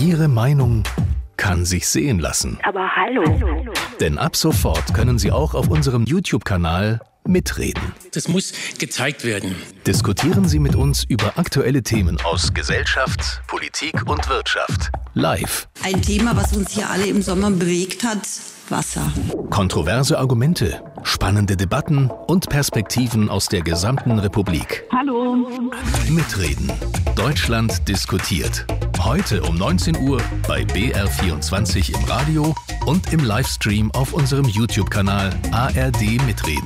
Ihre Meinung kann sich sehen lassen. Aber hallo. Denn ab sofort können Sie auch auf unserem YouTube-Kanal mitreden. Das muss gezeigt werden. Diskutieren Sie mit uns über aktuelle Themen aus Gesellschaft, Politik und Wirtschaft. Live. Ein Thema, was uns hier alle im Sommer bewegt hat: Wasser. Kontroverse Argumente, spannende Debatten und Perspektiven aus der gesamten Republik. Hallo. Mitreden. Deutschland diskutiert. Heute um 19 Uhr bei BR24 im Radio und im Livestream auf unserem YouTube-Kanal ARD Mitreden.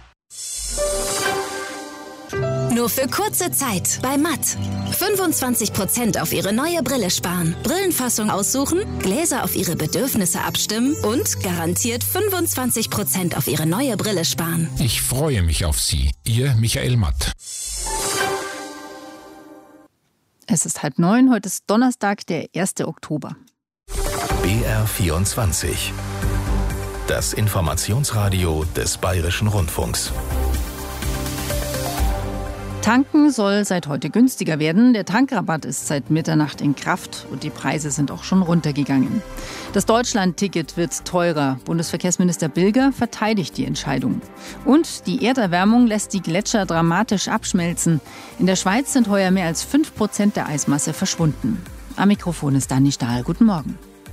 Nur für kurze Zeit bei Matt. 25% auf Ihre neue Brille sparen. Brillenfassung aussuchen, Gläser auf Ihre Bedürfnisse abstimmen und garantiert 25% auf Ihre neue Brille sparen. Ich freue mich auf Sie. Ihr Michael Matt. Es ist 8:30, heute ist Donnerstag, der 1. Oktober. BR24. Das Informationsradio des Bayerischen Rundfunks. Tanken soll seit heute günstiger werden. Der Tankrabatt ist seit Mitternacht in Kraft und die Preise sind auch schon runtergegangen. Das Deutschland-Ticket wird teurer. Bundesverkehrsminister Bilger verteidigt die Entscheidung. Und die Erderwärmung lässt die Gletscher dramatisch abschmelzen. In der Schweiz sind heuer mehr als 5% der Eismasse verschwunden. Am Mikrofon ist Dani Stahl. Guten Morgen.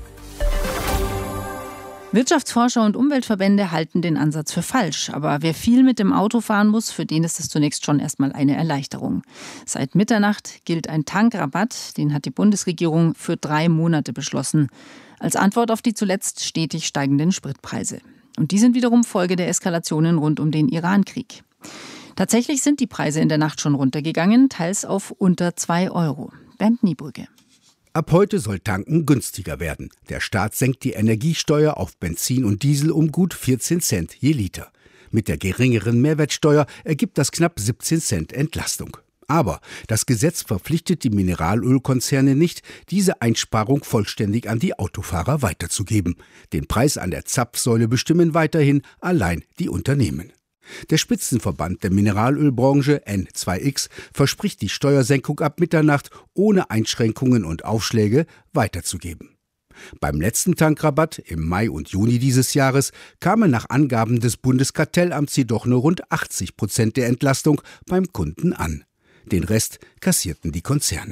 Wirtschaftsforscher und Umweltverbände halten den Ansatz für falsch. Aber wer viel mit dem Auto fahren muss, für den ist es zunächst schon erstmal eine Erleichterung. Seit Mitternacht gilt ein Tankrabatt. Den hat die Bundesregierung für 3 Monate beschlossen. Als Antwort auf die zuletzt stetig steigenden Spritpreise. Und die sind wiederum Folge der Eskalationen rund um den Iran-Krieg. Tatsächlich sind die Preise in der Nacht schon runtergegangen, teils auf unter 2 Euro. Bernd Niebrügge. Ab heute soll Tanken günstiger werden. Der Staat senkt die Energiesteuer auf Benzin und Diesel um gut 14 Cent je Liter. Mit der geringeren Mehrwertsteuer ergibt das knapp 17 Cent Entlastung. Aber das Gesetz verpflichtet die Mineralölkonzerne nicht, diese Einsparung vollständig an die Autofahrer weiterzugeben. Den Preis an der Zapfsäule bestimmen weiterhin allein die Unternehmen. Der Spitzenverband der Mineralölbranche N2X verspricht die Steuersenkung ab Mitternacht ohne Einschränkungen und Aufschläge weiterzugeben. Beim letzten Tankrabatt im Mai und Juni dieses Jahres kamen nach Angaben des Bundeskartellamts jedoch nur rund 80% der Entlastung beim Kunden an. Den Rest kassierten die Konzerne.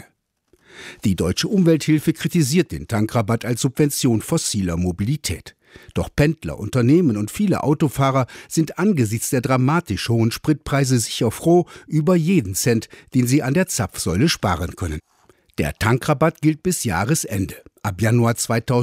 Die Deutsche Umwelthilfe kritisiert den Tankrabatt als Subvention fossiler Mobilität. Doch Pendler, Unternehmen und viele Autofahrer sind angesichts der dramatisch hohen Spritpreise sicher froh über jeden Cent, den sie an der Zapfsäule sparen können. Der Tankrabatt gilt bis Jahresende. Ab Januar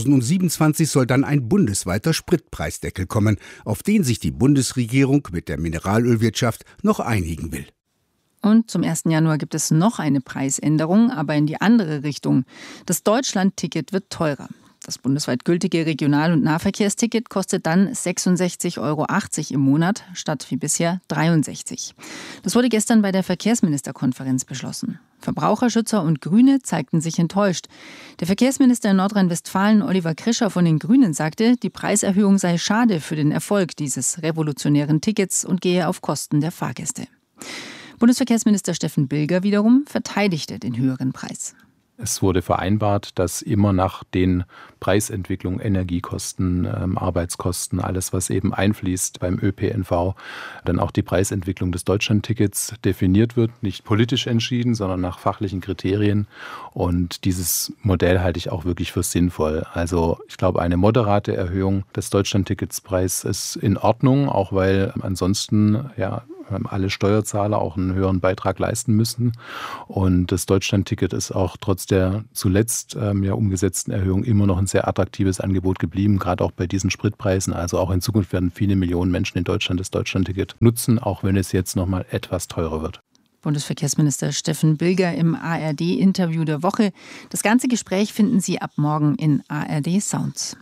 2027 soll dann ein bundesweiter Spritpreisdeckel kommen, auf den sich die Bundesregierung mit der Mineralölwirtschaft noch einigen will. Und zum 1. Januar gibt es noch eine Preisänderung, aber in die andere Richtung. Das Deutschland-Ticket wird teurer. Das bundesweit gültige Regional- und Nahverkehrsticket kostet dann 66,80 Euro im Monat statt wie bisher 63. Das wurde gestern bei der Verkehrsministerkonferenz beschlossen. Verbraucherschützer und Grüne zeigten sich enttäuscht. Der Verkehrsminister in Nordrhein-Westfalen, Oliver Krischer von den Grünen, sagte, die Preiserhöhung sei schade für den Erfolg dieses revolutionären Tickets und gehe auf Kosten der Fahrgäste. Bundesverkehrsminister Steffen Bilger wiederum verteidigte den höheren Preis. Es wurde vereinbart, dass immer nach den Preisentwicklungen, Energiekosten, Arbeitskosten, alles was eben einfließt beim ÖPNV, dann auch die Preisentwicklung des Deutschlandtickets definiert wird. Nicht politisch entschieden, sondern nach fachlichen Kriterien. Und dieses Modell halte ich auch wirklich für sinnvoll. Also ich glaube, eine moderate Erhöhung des Deutschlandticketspreis ist in Ordnung, auch weil ansonsten alle Steuerzahler auch einen höheren Beitrag leisten müssen. Und das Deutschlandticket ist auch trotz der zuletzt umgesetzten Erhöhung immer noch ein sehr attraktives Angebot geblieben, gerade auch bei diesen Spritpreisen. Also auch in Zukunft werden viele Millionen Menschen in Deutschland das Deutschlandticket nutzen, auch wenn es jetzt noch mal etwas teurer wird. Bundesverkehrsminister Steffen Bilger im ARD-Interview der Woche. Das ganze Gespräch finden Sie ab morgen in ARD Sounds.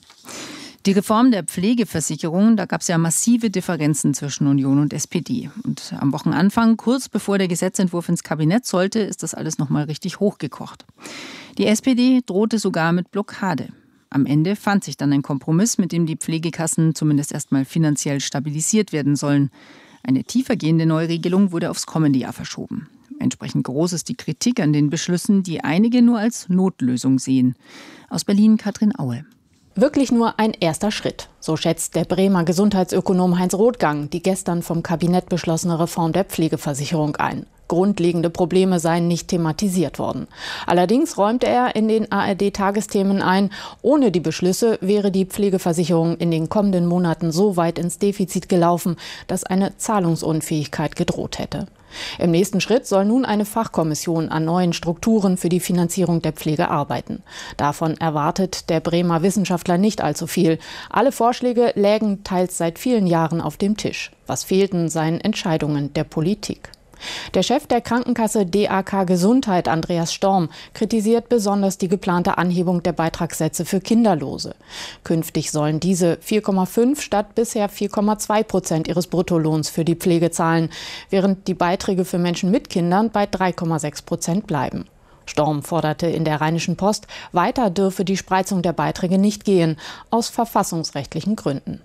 Die Reform der Pflegeversicherung, da gab es ja massive Differenzen zwischen Union und SPD. Und am Wochenanfang, kurz bevor der Gesetzentwurf ins Kabinett sollte, ist das alles nochmal richtig hochgekocht. Die SPD drohte sogar mit Blockade. Am Ende fand sich dann ein Kompromiss, mit dem die Pflegekassen zumindest erstmal finanziell stabilisiert werden sollen. Eine tiefergehende Neuregelung wurde aufs kommende Jahr verschoben. Entsprechend groß ist die Kritik an den Beschlüssen, die einige nur als Notlösung sehen. Aus Berlin Katrin Aue. Wirklich nur ein erster Schritt. So schätzt der Bremer Gesundheitsökonom Heinz Rothgang die gestern vom Kabinett beschlossene Reform der Pflegeversicherung ein. Grundlegende Probleme seien nicht thematisiert worden. Allerdings räumte er in den ARD-Tagesthemen ein, ohne die Beschlüsse wäre die Pflegeversicherung in den kommenden Monaten so weit ins Defizit gelaufen, dass eine Zahlungsunfähigkeit gedroht hätte. Im nächsten Schritt soll nun eine Fachkommission an neuen Strukturen für die Finanzierung der Pflege arbeiten. Davon erwartet der Bremer Wissenschaftler nicht allzu viel. Alle Vorschläge lägen teils seit vielen Jahren auf dem Tisch. Was fehlten, seien Entscheidungen der Politik. Der Chef der Krankenkasse DAK Gesundheit, Andreas Storm, kritisiert besonders die geplante Anhebung der Beitragssätze für Kinderlose. Künftig sollen diese 4,5 statt bisher 4,2% ihres Bruttolohns für die Pflege zahlen, während die Beiträge für Menschen mit Kindern bei 3,6% bleiben. Storm forderte in der Rheinischen Post, weiter dürfe die Spreizung der Beiträge nicht gehen, aus verfassungsrechtlichen Gründen.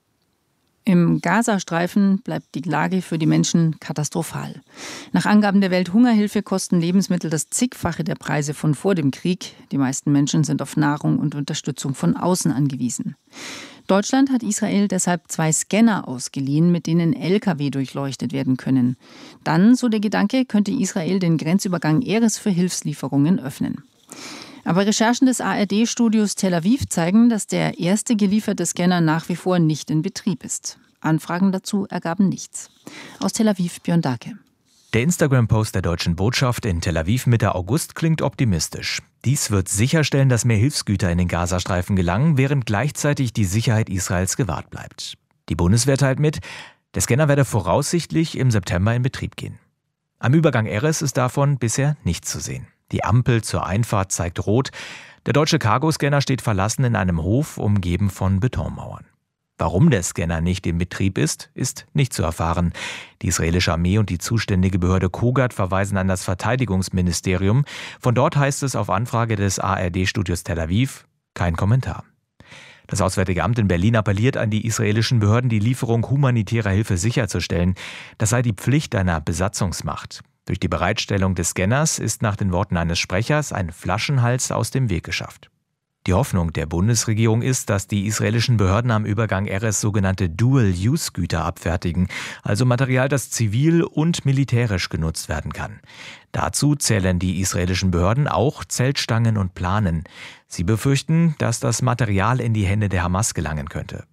Im Gazastreifen bleibt die Lage für die Menschen katastrophal. Nach Angaben der Welthungerhilfe kosten Lebensmittel das Zigfache der Preise von vor dem Krieg. Die meisten Menschen sind auf Nahrung und Unterstützung von außen angewiesen. Deutschland hat Israel deshalb 2 Scanner ausgeliehen, mit denen Lkw durchleuchtet werden können. Dann, so der Gedanke, könnte Israel den Grenzübergang Erez für Hilfslieferungen öffnen. Aber Recherchen des ARD-Studios Tel Aviv zeigen, dass der erste gelieferte Scanner nach wie vor nicht in Betrieb ist. Anfragen dazu ergaben nichts. Aus Tel Aviv Björn Dake. Der Instagram-Post der deutschen Botschaft in Tel Aviv Mitte August klingt optimistisch. Dies wird sicherstellen, dass mehr Hilfsgüter in den Gazastreifen gelangen, während gleichzeitig die Sicherheit Israels gewahrt bleibt. Die Bundeswehr teilt mit, der Scanner werde voraussichtlich im September in Betrieb gehen. Am Übergang Erez ist davon bisher nichts zu sehen. Die Ampel zur Einfahrt zeigt rot. Der deutsche Cargoscanner steht verlassen in einem Hof, umgeben von Betonmauern. Warum der Scanner nicht in Betrieb ist nicht zu erfahren. Die israelische Armee und die zuständige Behörde Kogat verweisen an das Verteidigungsministerium. Von dort heißt es auf Anfrage des ARD-Studios Tel Aviv, kein Kommentar. Das Auswärtige Amt in Berlin appelliert an die israelischen Behörden, die Lieferung humanitärer Hilfe sicherzustellen. Das sei die Pflicht einer Besatzungsmacht. Durch die Bereitstellung des Scanners ist nach den Worten eines Sprechers ein Flaschenhals aus dem Weg geschafft. Die Hoffnung der Bundesregierung ist, dass die israelischen Behörden am Übergang Erez sogenannte Dual-Use-Güter abfertigen, also Material, das zivil und militärisch genutzt werden kann. Dazu zählen die israelischen Behörden auch Zeltstangen und Planen. Sie befürchten, dass das Material in die Hände der Hamas gelangen könnte.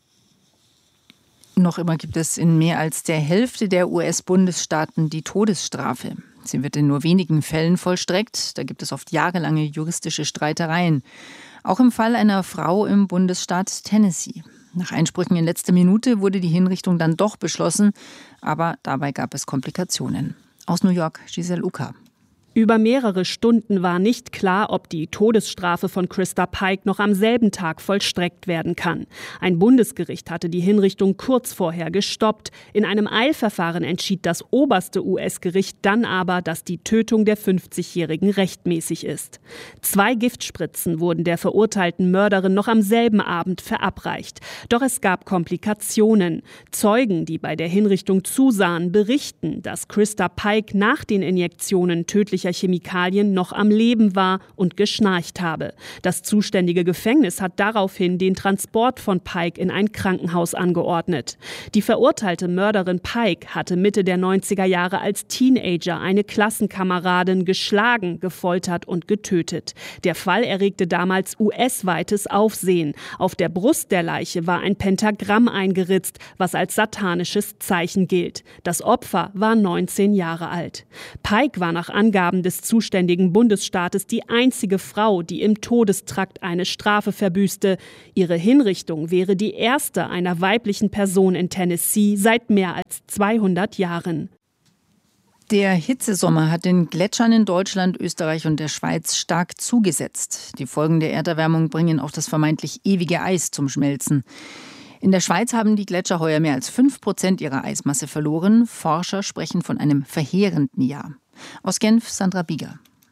Noch immer gibt es in mehr als der Hälfte der US-Bundesstaaten die Todesstrafe. Sie wird in nur wenigen Fällen vollstreckt. Da gibt es oft jahrelange juristische Streitereien. Auch im Fall einer Frau im Bundesstaat Tennessee. Nach Einsprüchen in letzter Minute wurde die Hinrichtung dann doch beschlossen, aber dabei gab es Komplikationen. Aus New York, Giselle Uka. Über mehrere Stunden war nicht klar, ob die Todesstrafe von Christa Pike noch am selben Tag vollstreckt werden kann. Ein Bundesgericht hatte die Hinrichtung kurz vorher gestoppt. In einem Eilverfahren entschied das oberste US-Gericht dann aber, dass die Tötung der 50-Jährigen rechtmäßig ist. 2 Giftspritzen wurden der verurteilten Mörderin noch am selben Abend verabreicht. Doch es gab Komplikationen. Zeugen, die bei der Hinrichtung zusahen, berichten, dass Christa Pike nach den Injektionen tödlicher Chemikalien noch am Leben war und geschnarcht habe. Das zuständige Gefängnis hat daraufhin den Transport von Pike in ein Krankenhaus angeordnet. Die verurteilte Mörderin Pike hatte Mitte der 90er Jahre als Teenager eine Klassenkameradin geschlagen, gefoltert und getötet. Der Fall erregte damals US-weites Aufsehen. Auf der Brust der Leiche war ein Pentagramm eingeritzt, was als satanisches Zeichen gilt. Das Opfer war 19 Jahre alt. Pike war nach Angaben des zuständigen Bundesstaates die einzige Frau, die im Todestrakt eine Strafe verbüßte. Ihre Hinrichtung wäre die erste einer weiblichen Person in Tennessee seit mehr als 200 Jahren. Der Hitzesommer hat den Gletschern in Deutschland, Österreich und der Schweiz stark zugesetzt. Die Folgen der Erderwärmung bringen auch das vermeintlich ewige Eis zum Schmelzen. In der Schweiz haben die Gletscher heuer mehr als 5% ihrer Eismasse verloren. Forscher sprechen von einem verheerenden Jahr. Aus Genf, Sandra Bieger.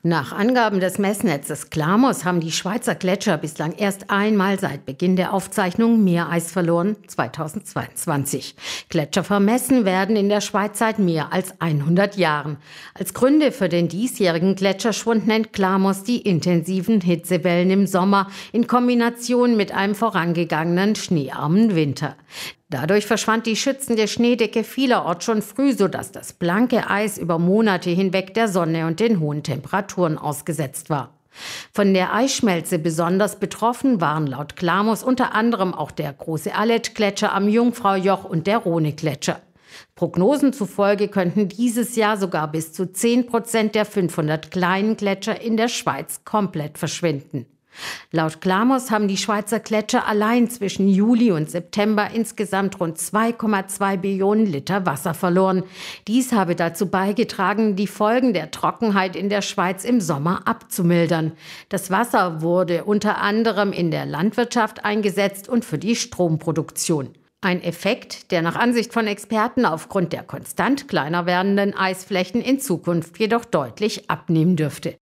Nach Angaben des Messnetzes Klamos haben die Schweizer Gletscher bislang erst einmal seit Beginn der Aufzeichnung Meereis verloren, 2022. Gletscher vermessen werden in der Schweiz seit mehr als 100 Jahren. Als Gründe für den diesjährigen Gletscherschwund nennt Klamos die intensiven Hitzewellen im Sommer in Kombination mit einem vorangegangenen schneearmen Winter. Dadurch verschwand die schützende Schneedecke vielerorts schon früh, sodass das blanke Eis über Monate hinweg der Sonne und den hohen Temperaturen ausgesetzt war. Von der Eisschmelze besonders betroffen waren laut Klamos unter anderem auch der große Aletsch-Gletscher am Jungfraujoch und der Rhone-Gletscher. Prognosen zufolge könnten dieses Jahr sogar bis zu 10% der 500 kleinen Gletscher in der Schweiz komplett verschwinden. Laut Klamos haben die Schweizer Gletscher allein zwischen Juli und September insgesamt rund 2,2 Billionen Liter Wasser verloren. Dies habe dazu beigetragen, die Folgen der Trockenheit in der Schweiz im Sommer abzumildern. Das Wasser wurde unter anderem in der Landwirtschaft eingesetzt und für die Stromproduktion. Ein Effekt, der nach Ansicht von Experten aufgrund der konstant kleiner werdenden Eisflächen in Zukunft jedoch deutlich abnehmen dürfte.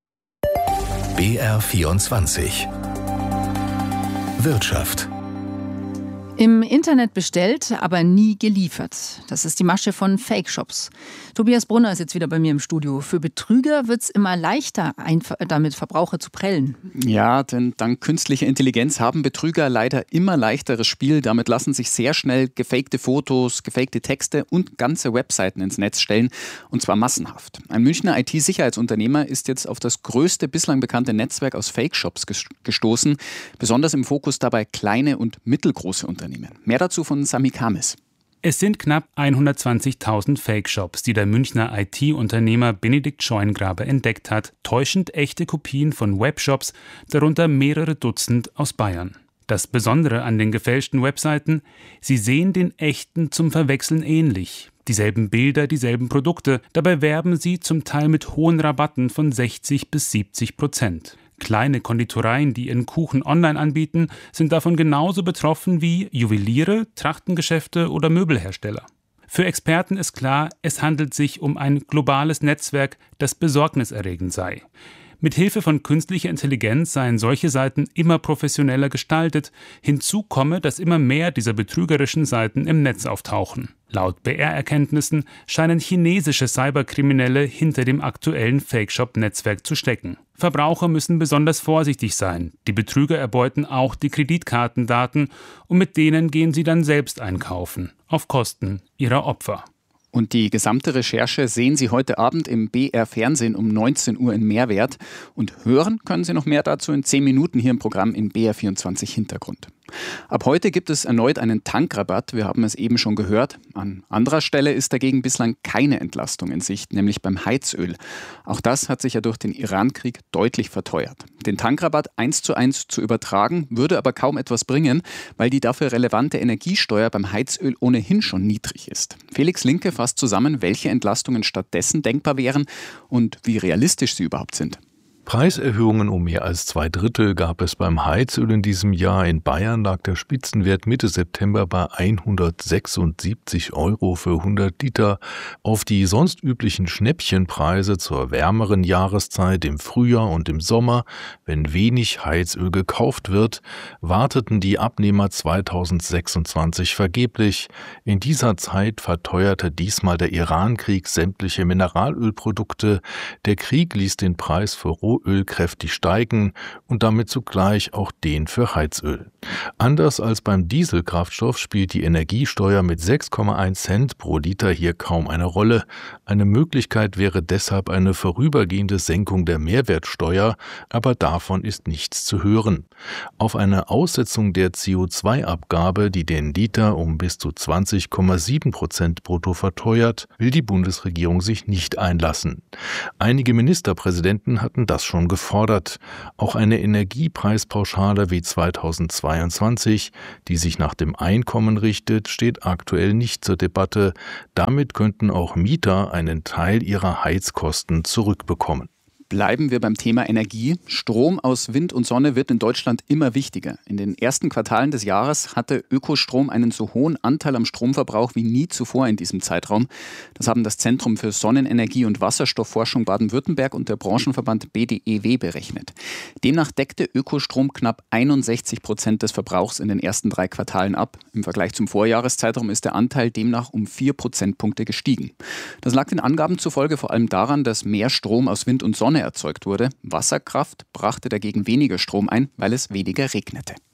BR24 Wirtschaft. Im Internet bestellt, aber nie geliefert. Das ist die Masche von Fake-Shops. Tobias Brunner ist jetzt wieder bei mir im Studio. Für Betrüger wird es immer leichter, damit Verbraucher zu prellen. Ja, denn dank künstlicher Intelligenz haben Betrüger leider immer leichteres Spiel. Damit lassen sich sehr schnell gefakte Fotos, gefakte Texte und ganze Webseiten ins Netz stellen. Und zwar massenhaft. Ein Münchner IT-Sicherheitsunternehmer ist jetzt auf das größte bislang bekannte Netzwerk aus Fake-Shops gestoßen. Besonders im Fokus dabei kleine und mittelgroße Unternehmen. Mehr dazu von Sami Kamis. Es sind knapp 120.000 Fake-Shops, die der Münchner IT-Unternehmer Benedikt Scheungraber entdeckt hat. Täuschend echte Kopien von Webshops, darunter mehrere Dutzend aus Bayern. Das Besondere an den gefälschten Webseiten: sie sehen den echten zum Verwechseln ähnlich. Dieselben Bilder, dieselben Produkte. Dabei werben sie zum Teil mit hohen Rabatten von 60-70%. Kleine Konditoreien, die ihren Kuchen online anbieten, sind davon genauso betroffen wie Juweliere, Trachtengeschäfte oder Möbelhersteller. Für Experten ist klar, es handelt sich um ein globales Netzwerk, das besorgniserregend sei. Mit Hilfe von künstlicher Intelligenz seien solche Seiten immer professioneller gestaltet. Hinzu komme, dass immer mehr dieser betrügerischen Seiten im Netz auftauchen. Laut BR-Erkenntnissen scheinen chinesische Cyberkriminelle hinter dem aktuellen Fake-Shop-Netzwerk zu stecken. Verbraucher müssen besonders vorsichtig sein. Die Betrüger erbeuten auch die Kreditkartendaten und mit denen gehen sie dann selbst einkaufen, auf Kosten ihrer Opfer. Und die gesamte Recherche sehen Sie heute Abend im BR-Fernsehen um 19 Uhr in Mehrwert. Und hören können Sie noch mehr dazu in 10 Minuten hier im Programm in BR24 Hintergrund. Ab heute gibt es erneut einen Tankrabatt, wir haben es eben schon gehört. An anderer Stelle ist dagegen bislang keine Entlastung in Sicht, nämlich beim Heizöl. Auch das hat sich ja durch den Iran-Krieg deutlich verteuert. Den Tankrabatt 1:1 zu übertragen, würde aber kaum etwas bringen, weil die dafür relevante Energiesteuer beim Heizöl ohnehin schon niedrig ist. Felix Linke fasst zusammen, welche Entlastungen stattdessen denkbar wären und wie realistisch sie überhaupt sind. Preiserhöhungen um mehr als 2/3 gab es beim Heizöl in diesem Jahr. In Bayern lag der Spitzenwert Mitte September bei 176 € für 100 Liter. Auf die sonst üblichen Schnäppchenpreise zur wärmeren Jahreszeit im Frühjahr und im Sommer, wenn wenig Heizöl gekauft wird, warteten die Abnehmer 2026 vergeblich. In dieser Zeit verteuerte diesmal der Iran-Krieg sämtliche Mineralölprodukte. Der Krieg ließ den Preis für Rohöl kräftig steigen und damit zugleich auch den für Heizöl. Anders als beim Dieselkraftstoff spielt die Energiesteuer mit 6,1 Cent pro Liter hier kaum eine Rolle. Eine Möglichkeit wäre deshalb eine vorübergehende Senkung der Mehrwertsteuer, aber davon ist nichts zu hören. Auf eine Aussetzung der CO2-Abgabe, die den Liter um bis zu 20,7% brutto verteuert, will die Bundesregierung sich nicht einlassen. Einige Ministerpräsidenten hatten das schon gefordert. Auch eine Energiepreispauschale wie 2022, die sich nach dem Einkommen richtet, steht aktuell nicht zur Debatte. Damit könnten auch Mieter einen Teil ihrer Heizkosten zurückbekommen. Bleiben wir beim Thema Energie. Strom aus Wind und Sonne wird in Deutschland immer wichtiger. In den ersten Quartalen des Jahres hatte Ökostrom einen so hohen Anteil am Stromverbrauch wie nie zuvor in diesem Zeitraum. Das haben das Zentrum für Sonnenenergie und Wasserstoffforschung Baden-Württemberg und der Branchenverband BDEW berechnet. Demnach deckte Ökostrom knapp 61% des Verbrauchs in den ersten 3 Quartalen ab. Im Vergleich zum Vorjahreszeitraum ist der Anteil demnach um 4 Prozentpunkte gestiegen. Das lag den Angaben zufolge vor allem daran, dass mehr Strom aus Wind und Sonne erzeugt wurde. Wasserkraft brachte dagegen weniger Strom ein, weil es weniger regnete.